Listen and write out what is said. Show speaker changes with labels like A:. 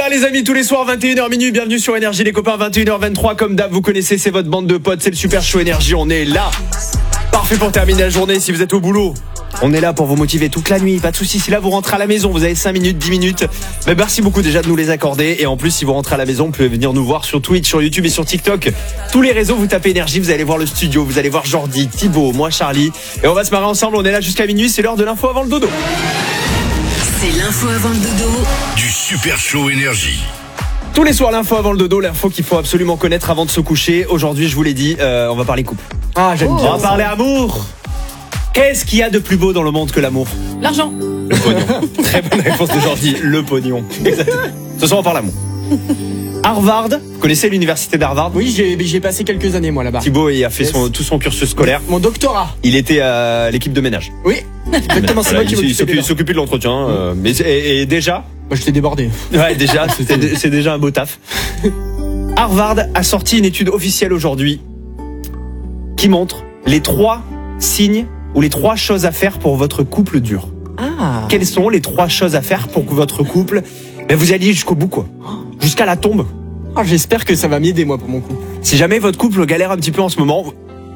A: les amis, tous les soirs 21h minuit, bienvenue sur Énergie les copains, 21h23 comme d'hab, vous connaissez, c'est votre bande de potes, c'est le Super Show Énergie, on est là. Parfait pour terminer la journée si vous êtes au boulot. On est là pour vous motiver toute la nuit, pas de soucis. Si là vous rentrez à la maison, vous avez 5 minutes, 10 minutes. Mais merci beaucoup déjà de nous les accorder. Et en plus, si vous rentrez à la maison, vous pouvez venir nous voir sur Twitch, sur YouTube et sur TikTok. Tous les réseaux, vous tapez Énergie, vous allez voir le studio, vous allez voir Jordi, Thibaut, moi Charlie. Et on va se marrer ensemble, on est là jusqu'à minuit, c'est l'heure de l'info avant le dodo.
B: C'est l'info avant le dodo
C: du Super Show Énergie.
A: Tous les soirs, l'info avant le dodo, l'info qu'il faut absolument connaître avant de se coucher. Aujourd'hui, je vous l'ai dit, on va parler couple.
D: Ah, j'aime bien.
A: On va parler amour. Qu'est-ce qu'il y a de plus beau dans le monde que l'amour?
B: L'argent.
A: Le pognon. Très bonne réponse de Jordi, le pognon. Exactement. Ce soir, on parle amour. Harvard, vous connaissez l'université d'Harvard?
D: Oui, j'ai passé quelques années moi là-bas.
A: Thibaut, il a fait tout son cursus scolaire.
D: Mon doctorat.
A: Il était à l'équipe de ménage.
D: Oui, exactement, c'est moi qui
A: Il s'occupait de l'entretien. Mais et déjà,
D: moi j'étais débordé.
A: ouais, déjà, c'est déjà un beau taf. Harvard a sorti une étude officielle aujourd'hui qui montre les 3 signes ou les 3 choses à faire pour votre couple dur.
D: Ah.
A: Quelles sont les 3 choses à faire pour que votre couple, vous alliez jusqu'au bout, quoi. Jusqu'à la tombe.
D: Ah, j'espère que ça va m'aider moi pour mon coup.
A: Si jamais votre couple galère un petit peu en ce moment,